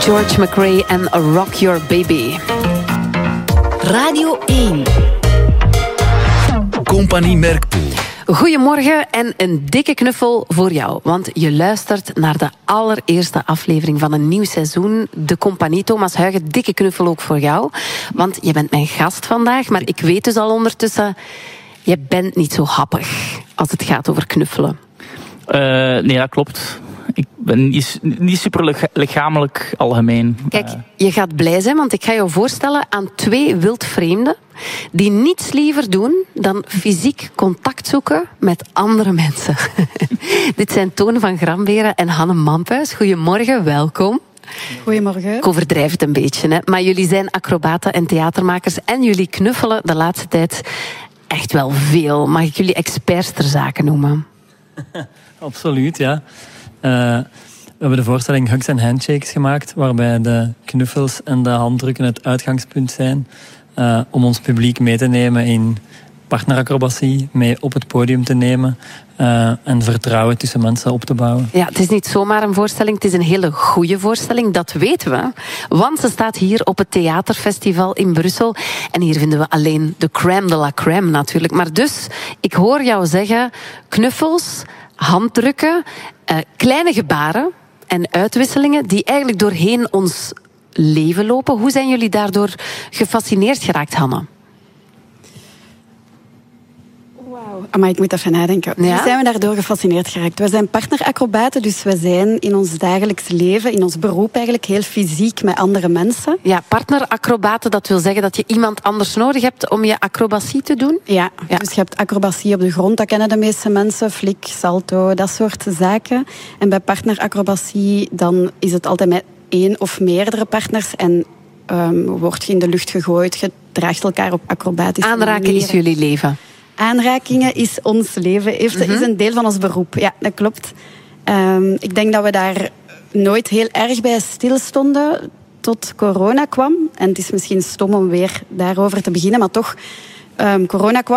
George McRae en Rock Your Baby. Radio 1. Compagnie Merkpoel. Goedemorgen en een dikke knuffel voor jou. Want je luistert naar de allereerste aflevering van een nieuw seizoen. De Compagnie. Thomas Huygen, dikke knuffel ook voor jou. Want je bent mijn gast vandaag. Maar ik weet dus al ondertussen, je bent niet zo happig als het gaat over knuffelen. Nee, dat klopt. Ik ben niet super lichamelijk algemeen. Kijk, je gaat blij zijn, want ik ga je voorstellen aan 2 wildvreemden die niets liever doen dan fysiek contact zoeken met andere mensen. Dit zijn Toon van Gramberen en Hanne Mampuis. Goedemorgen, welkom. Goedemorgen. Ik overdrijf het een beetje, hè? Maar jullie zijn acrobaten en theatermakers en jullie knuffelen de laatste tijd echt wel veel. Mag ik jullie experts ter zake noemen? Absoluut, ja. We hebben de voorstelling Hugs and Handshakes gemaakt, waarbij de knuffels en de handdrukken het uitgangspunt zijn om ons publiek mee te nemen in partneracrobatie, mee op het podium te nemen en vertrouwen tussen mensen op te bouwen. Ja, het is niet zomaar een voorstelling, het is een hele goede voorstelling, dat weten we. Want ze staat hier op het Theaterfestival in Brussel. En hier vinden we alleen de crème de la crème natuurlijk. Maar dus, ik hoor jou zeggen, knuffels, handdrukken, kleine gebaren en uitwisselingen die eigenlijk doorheen ons leven lopen. Hoe zijn jullie daardoor gefascineerd geraakt, Hanne? Maar ik moet even nadenken. Ja? Hoe zijn we daardoor gefascineerd geraakt? We zijn partneracrobaten, dus we zijn in ons dagelijks leven, in ons beroep eigenlijk, heel fysiek met andere mensen. Ja, partneracrobaten, dat wil zeggen dat je iemand anders nodig hebt om je acrobatie te doen? Ja, dus je hebt acrobatie op de grond, dat kennen de meeste mensen, flik, salto, dat soort zaken. En bij partneracrobatie dan is het altijd met 1 of meerdere partners en word je in de lucht gegooid, je draagt elkaar op acrobatische Aanraken manieren. is jullie leven. Aanrakingen is ons leven, is een deel van ons beroep. Ja, dat klopt. Ik denk dat we daar nooit heel erg bij stilstonden tot corona kwam. En het is misschien stom om weer daarover te beginnen, maar toch, corona kwam.